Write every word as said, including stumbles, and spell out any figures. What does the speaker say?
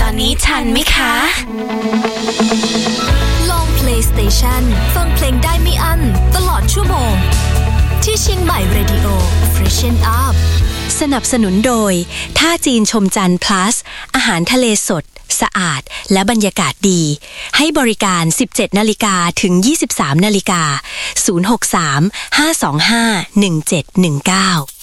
อนนี้ทันไหมคะลอง PlayStation ฟังเพลงได้ไม่อั้นตลอดชั่วโมงที่เชียงใหม่ Radio Freshen Up สนับสนุนโดยท่าจีนชมจันทร์ plus อาหารทะเลสดสะอาดและบรรยากาศดีให้บริการ สิบเจ็ดนาฬิกา ถึง ยี่สิบสามนาฬิกา ศูนย์ หก สาม ห้า สอง ห้า หนึ่ง เจ็ด หนึ่ง เก้า